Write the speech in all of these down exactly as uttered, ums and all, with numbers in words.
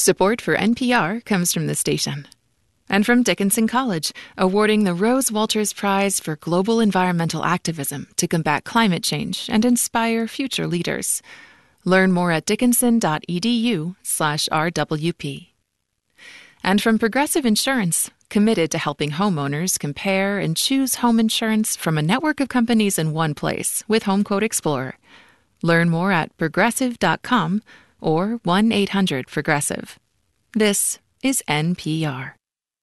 Support for N P R comes from the station. And from Dickinson College, awarding the Rose Walters Prize for Global Environmental Activism to combat climate change and inspire future leaders. Learn more at dickinson.edu slash RWP. And from Progressive Insurance, committed to helping homeowners compare and choose home insurance from a network of companies in one place with HomeQuote Explorer. Learn more at progressive dot com or one eight hundred progressive. This is N P R.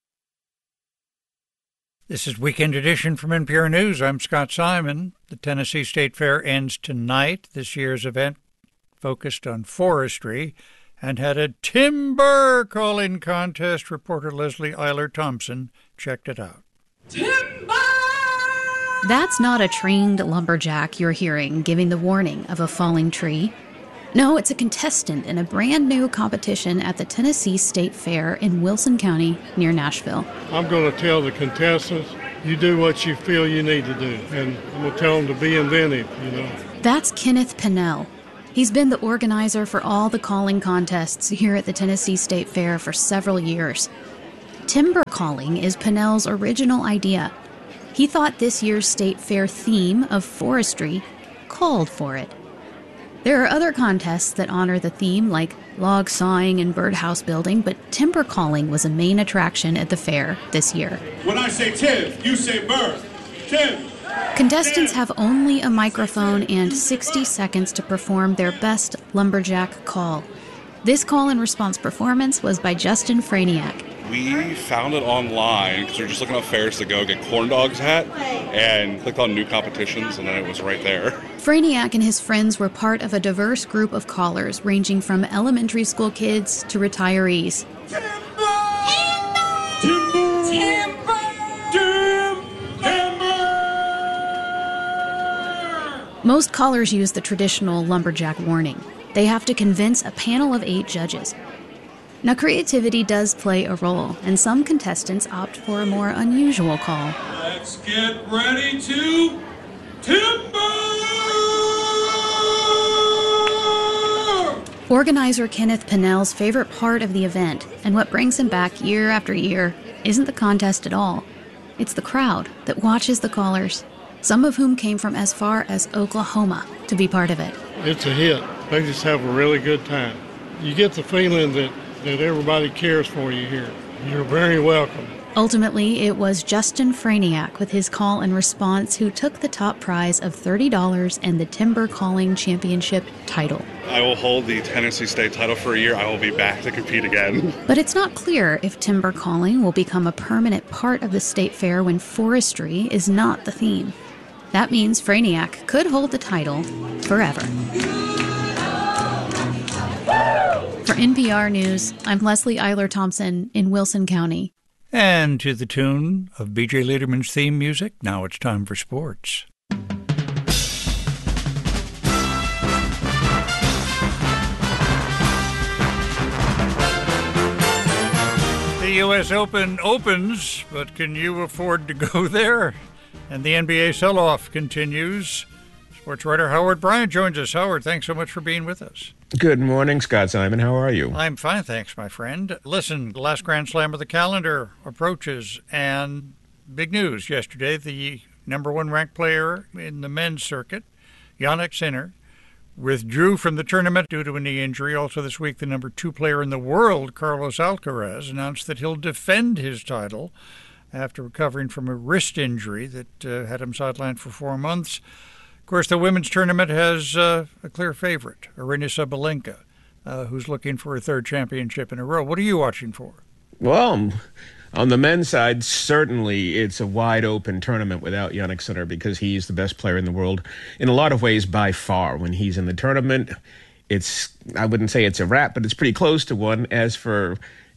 This is Weekend Edition from N P R News. I'm Scott Simon. The Tennessee State Fair ends tonight. This year's event focused on forestry and had a timber calling contest. Reporter Leslie Eiler Thompson checked it out. Timber! That's not a trained lumberjack you're hearing giving the warning of a falling tree. No, it's a contestant in a brand new competition at the Tennessee State Fair in Wilson County near Nashville. I'm going to tell the contestants, you do what you feel you need to do. And I'm going to tell them to be inventive, you know. That's Kenneth Pennell. He's been the organizer for all the calling contests here at the Tennessee State Fair for several years. Timber calling is Pennell's original idea. He thought this year's State Fair theme of forestry called for it. There are other contests that honor the theme, like log sawing and birdhouse building, but timber calling was a main attraction at the fair this year. When I say Tim, you say bird. Tim! Contestants have only a microphone and sixty seconds to perform their best lumberjack call. This call and response performance was by Justin Franiak. We found it online because we were just looking up fairs to go get corn dogs hat and clicked on new competitions, and then it was right there. Franiak and his friends were part of a diverse group of callers ranging from elementary school kids to retirees. Timber! Timber! Timber! Timber! Most callers use the traditional lumberjack warning. They have to convince a panel of eight judges. Now, creativity does play a role, and some contestants opt for a more unusual call. Let's get ready to timber! Organizer Kenneth Pennell's favorite part of the event, and what brings him back year after year, isn't the contest at all. It's the crowd that watches the callers, some of whom came from as far as Oklahoma to be part of it. It's a hit. They just have a really good time. You get the feeling that that everybody cares for you here. You're very welcome. Ultimately, it was Justin Franiak with his call and response who took the top prize of thirty dollars and the Timber Calling Championship title. I will hold the Tennessee State title for a year. I will be back to compete again. But it's not clear if timber calling will become a permanent part of the state fair when forestry is not the theme. That means Franiak could hold the title forever. For N P R News, I'm Leslie Eiler Thompson in Wilson County. And to the tune of B J Lederman's theme music, now it's time for sports. The U S Open opens, but can you afford to go there? And the N B A sell-off continues. Sports writer Howard Bryant joins us. Howard, thanks so much for being with us. Good morning, Scott Simon. How are you? I'm fine, thanks, my friend. Listen, the last Grand Slam of the calendar approaches, and big news yesterday. The number one ranked player in the men's circuit, Jannik Sinner, withdrew from the tournament due to a knee injury. Also this week, the number two player in the world, Carlos Alcaraz, announced that he'll defend his title after recovering from a wrist injury that uh, had him sidelined for four months. Of course, the women's tournament has uh, a clear favorite, Aryna Sabalenka, uh, who's looking for a third championship in a row. What are you watching for? Well, on the men's side, certainly it's a wide-open tournament without Jannik Sinner because he's the best player in the world in a lot of ways by far. When he's in the tournament, it's, I wouldn't say it's a wrap, but it's pretty close to one. As for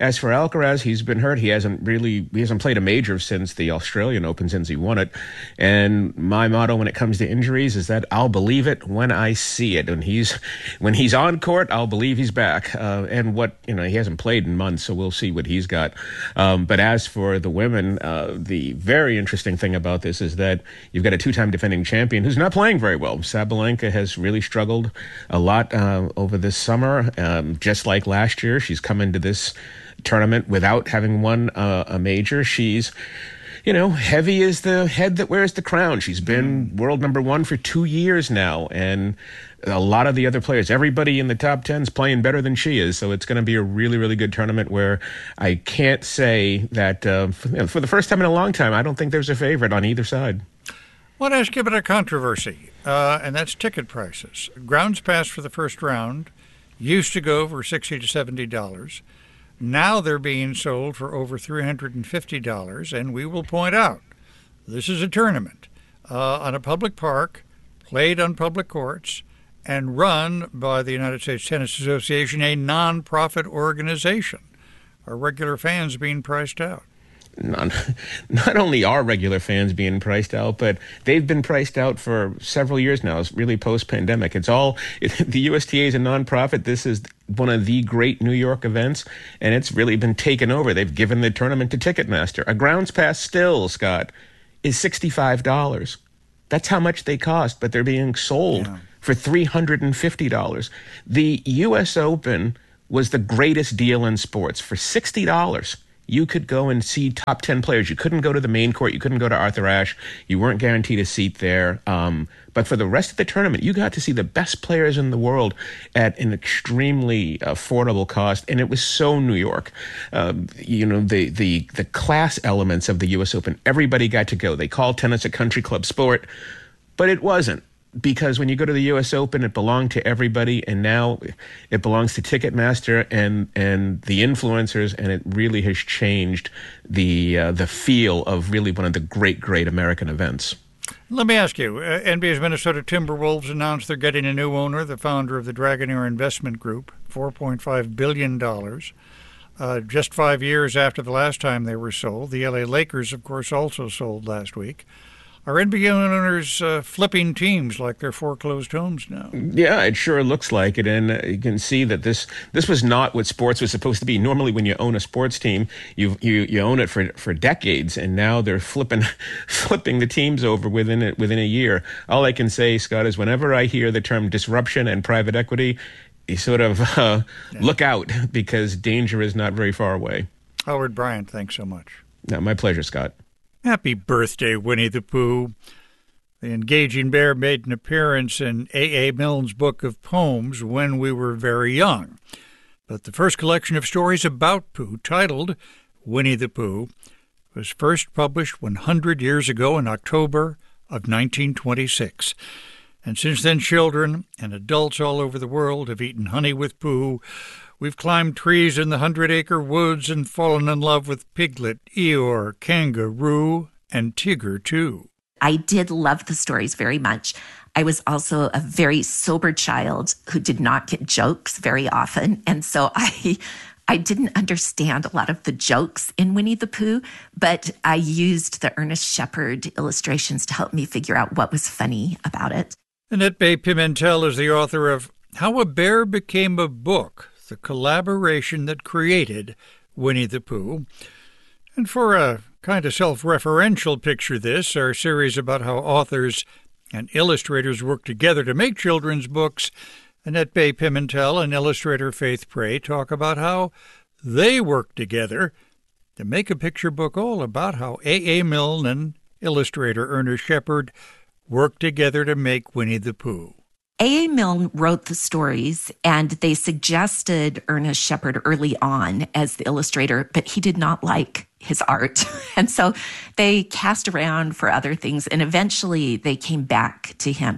As for Alcaraz, he's been hurt. He hasn't really, he hasn't played a major since the Australian Open, since he won it. And my motto when it comes to injuries is that I'll believe it when I see it. And he's, when he's on court, I'll believe he's back. Uh, and what, you know, he hasn't played in months, so we'll see what he's got. Um, but as for the women, uh, the very interesting thing about this is that you've got a two-time defending champion who's not playing very well. Sabalenka has really struggled a lot uh, over this summer. Um, just like last year, she's come into this tournament without having won uh, a major. She's, you know, heavy as the head that wears the crown. She's been world number one for two years now, and a lot of the other players, everybody in the top ten is playing better than she is. So it's going to be a really, really good tournament where I can't say that uh, for, you know, for the first time in a long time, I don't think there's a favorite on either side. I want to ask you about a controversy, uh, and that's ticket prices. Grounds pass for the first round used to go for sixty to seventy dollars. Now they're being sold for over three hundred fifty dollars, and we will point out this is a tournament uh, on a public park, played on public courts, and run by the United States Tennis Association, a non-profit organization. Are regular fans being priced out? Not, not only are regular fans being priced out, but they've been priced out for several years now. It's really post-pandemic. It's all, it, the U S T A is a nonprofit. This is one of the great New York events, and it's really been taken over. They've given the tournament to Ticketmaster. A grounds pass still, Scott, is sixty-five dollars. That's how much they cost, but they're being sold yeah. for three hundred fifty dollars. The U S Open was the greatest deal in sports. For sixty dollars, you could go and see top ten players. You couldn't go to the main court. You couldn't go to Arthur Ashe. You weren't guaranteed a seat there. Um, but for the rest of the tournament, you got to see the best players in the world at an extremely affordable cost. And it was so New York. Um, you know, the, the, the class elements of the U S Open, everybody got to go. They called tennis a country club sport, but it wasn't. Because when you go to the U S Open, it belonged to everybody, and now it belongs to Ticketmaster and and the influencers, and it really has changed the uh, the feel of really one of the great, great American events. Let me ask you, uh, N B A's Minnesota Timberwolves announced they're getting a new owner, the founder of the Dragoneer Investment Group, four point five billion dollars. Uh, just five years after the last time they were sold. The L A Lakers, of course, also sold last week. Are N B A owners uh, flipping teams like they're foreclosed homes now? Yeah, it sure looks like it. And uh, you can see that this this was not what sports was supposed to be. Normally, when you own a sports team, you you, you own it for, for decades. And now they're flipping flipping the teams over within it, within a year. All I can say, Scott, is whenever I hear the term disruption and private equity, you sort of uh, yeah. look out, because danger is not very far away. Howard Bryant, thanks so much. No, my pleasure, Scott. Happy birthday, Winnie the Pooh. The engaging bear made an appearance in A A. Milne's book of poems, When We Were Very Young. But the first collection of stories about Pooh, titled Winnie the Pooh, was first published one hundred years ago in October of nineteen twenty-six. And since then, children and adults all over the world have eaten honey with Pooh. We've climbed trees in the hundred-acre woods and fallen in love with Piglet, Eeyore, Kangaroo, and Tigger, too. I did love the stories very much. I was also a very sober child who did not get jokes very often. And so I I didn't understand a lot of the jokes in Winnie the Pooh, but I used the Ernest Shepard illustrations to help me figure out what was funny about it. Annette Bay Pimentel is the author of How a Bear Became a Book, the collaboration that created Winnie the Pooh. And for a kind of self-referential picture this, our series about how authors and illustrators work together to make children's books, Annette Bay Pimentel and illustrator Faith Prey talk about how they work together to make a picture book all about how A A. Milne and illustrator Ernest Shepard worked together to make Winnie the Pooh. A A. Milne wrote the stories, and they suggested Ernest Shepard early on as the illustrator, but he did not like his art. And so they cast around for other things, and eventually they came back to him.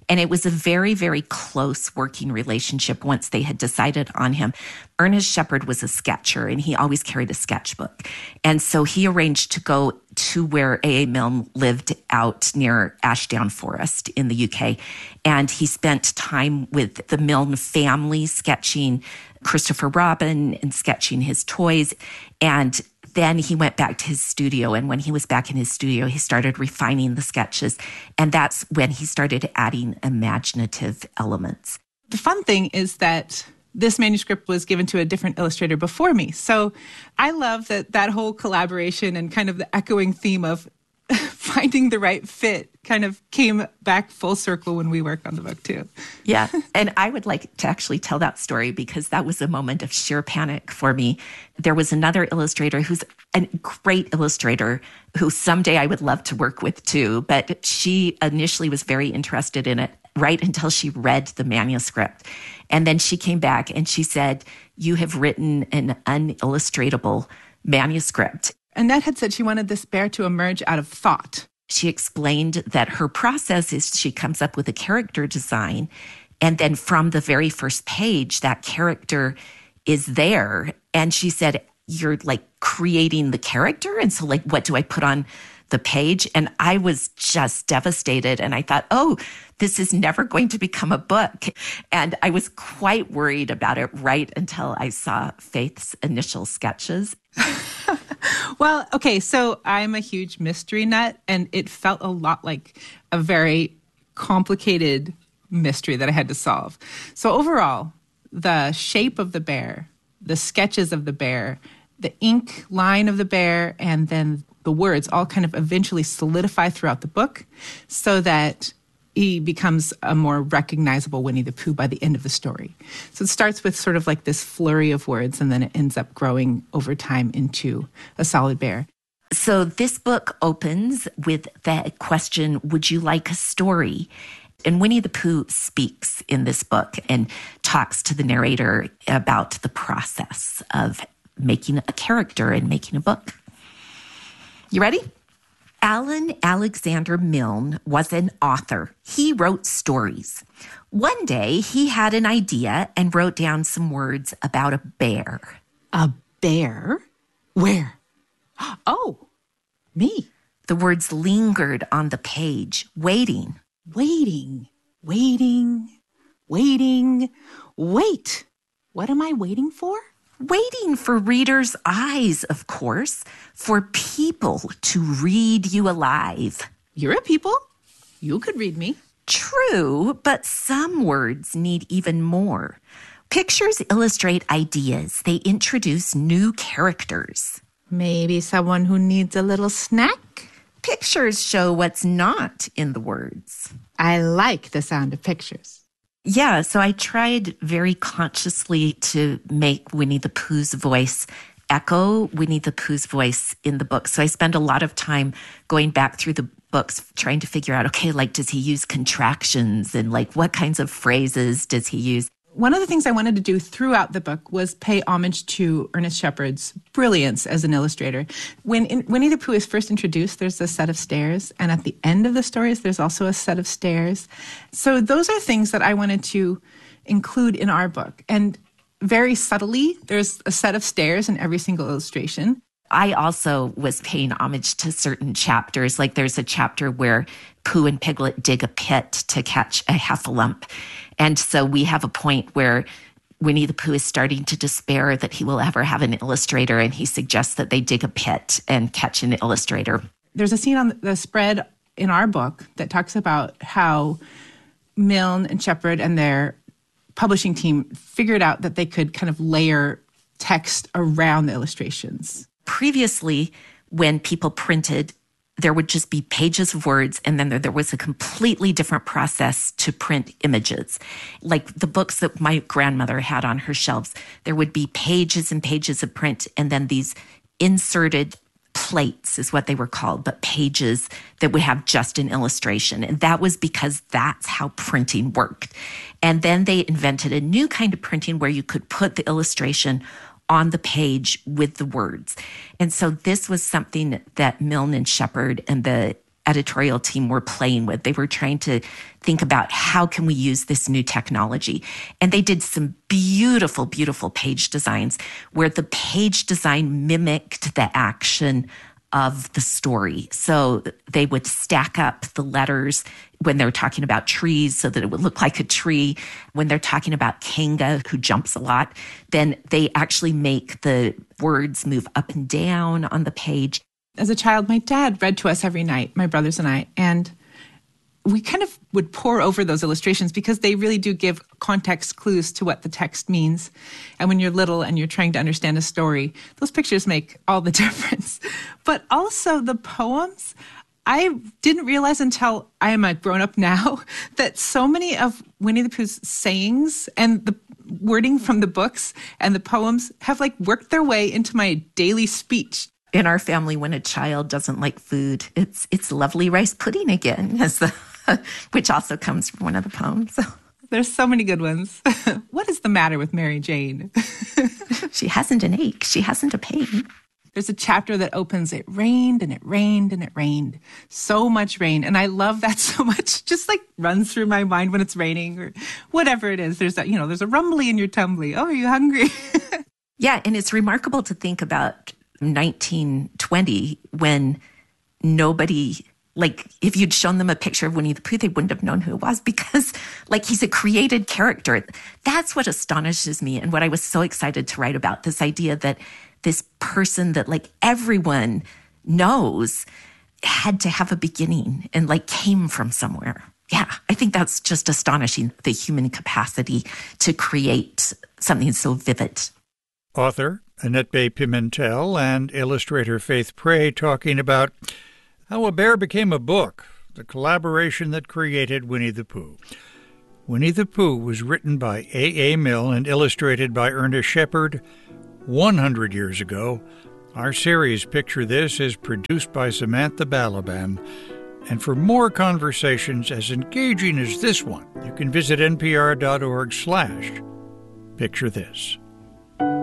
And it was a very, very close working relationship once they had decided on him. Ernest Shepard was a sketcher, and he always carried a sketchbook. And so he arranged to go to where A A. Milne lived out near Ashdown Forest in the U K. And he spent time with the Milne family, sketching Christopher Robin and sketching his toys. And then he went back to his studio. And when he was back in his studio, he started refining the sketches. And that's when he started adding imaginative elements. The fun thing is that this manuscript was given to a different illustrator before me. So I love that that whole collaboration and kind of the echoing theme of finding the right fit kind of came back full circle when we worked on the book too. Yeah. And I would like to actually tell that story because that was a moment of sheer panic for me. There was another illustrator who's a great illustrator who someday I would love to work with too, but she initially was very interested in it right until she read the manuscript. And then she came back and she said, "You have written an unillustratable manuscript." Annette had said she wanted this bear to emerge out of thought. She explained that her process is she comes up with a character design, and then from the very first page, that character is there. And she said, you're like creating the character. And so like, what do I put on the page? And I was just devastated. And I thought, oh, this is never going to become a book. And I was quite worried about it right until I saw Faith's initial sketches. Well, okay, so I'm a huge mystery nut, and it felt a lot like a very complicated mystery that I had to solve. So overall, the shape of the bear, the sketches of the bear, the ink line of the bear, and then the words all kind of eventually solidify throughout the book so that he becomes a more recognizable Winnie the Pooh by the end of the story. So it starts with sort of like this flurry of words, and then it ends up growing over time into a solid bear. So this book opens with the question, would you like a story? And Winnie the Pooh speaks in this book and talks to the narrator about the process of making a character and making a book. You ready? Alan Alexander Milne was an author. He wrote stories. One day, he had an idea and wrote down some words about a bear. A bear? Where? Oh, me. The words lingered on the page, waiting. Waiting, waiting, waiting. Wait, what am I waiting for? Waiting for readers' eyes, of course, for people to read you alive. You're a people. You could read me. True, but some words need even more. Pictures illustrate ideas. They introduce new characters. Maybe someone who needs a little snack? Pictures show what's not in the words. I like the sound of pictures. Yeah, so I tried very consciously to make Winnie the Pooh's voice echo Winnie the Pooh's voice in the book. So I spend a lot of time going back through the books trying to figure out, okay, like, does he use contractions and like what kinds of phrases does he use? One of the things I wanted to do throughout the book was pay homage to Ernest Shepard's brilliance as an illustrator. When in, Winnie the Pooh is first introduced, there's a set of stairs, and at the end of the stories, there's also a set of stairs. So those are things that I wanted to include in our book. And very subtly, there's a set of stairs in every single illustration. I also was paying homage to certain chapters. Like there's a chapter where Pooh and Piglet dig a pit to catch a heffalump. And so we have a point where Winnie the Pooh is starting to despair that he will ever have an illustrator, and he suggests that they dig a pit and catch an illustrator. There's a scene on the spread in our book that talks about how Milne and Shepard and their publishing team figured out that they could kind of layer text around the illustrations. Previously, when people printed, there would just be pages of words, and then there, there was a completely different process to print images. Like the books that my grandmother had on her shelves, there would be pages and pages of print, and then these inserted plates is what they were called, but pages that would have just an illustration. And that was because that's how printing worked. And then they invented a new kind of printing where you could put the illustration on the page with the words. And so this was something that Milne and Shepard and the editorial team were playing with. They were trying to think about how can we use this new technology. And they did some beautiful, beautiful page designs where the page design mimicked the action of the story. So they would stack up the letters when they're talking about trees so that it would look like a tree. When they're talking about Kanga, who jumps a lot, then they actually make the words move up and down on the page. As a child, my dad read to us every night, my brothers and I, and we kind of would pore over those illustrations because they really do give context clues to what the text means. And when you're little and you're trying to understand a story, those pictures make all the difference. But also the poems, I didn't realize until I am a grown-up now that so many of Winnie the Pooh's sayings and the wording from the books and the poems have like worked their way into my daily speech. In our family, when a child doesn't like food, it's it's lovely rice pudding again, as the, which also comes from one of the poems. There's so many good ones. What is the matter with Mary Jane? She hasn't an ache. She hasn't a pain. There's a chapter that opens, it rained and it rained and it rained. So much rain. And I love that so much. Just like runs through my mind when it's raining or whatever it is. There's that, you know, there's a rumbly in your tumbly. Oh, are you hungry? Yeah. And it's remarkable to think about nineteen twenty when nobody, like if you'd shown them a picture of Winnie the Pooh, they wouldn't have known who it was because like he's a created character. That's what astonishes me and what I was so excited to write about, this idea that this person that like everyone knows had to have a beginning and like came from somewhere. Yeah, I think that's just astonishing, the human capacity to create something so vivid. Author Annette Bay Pimentel and illustrator Faith Prey talking about how a bear became a book, the collaboration that created Winnie the Pooh. Winnie the Pooh was written by A A. Milne and illustrated by Ernest Shepard one hundred years ago. Our series, Picture This, is produced by Samantha Balaban. And for more conversations as engaging as this one, you can visit npr.org slash picture this.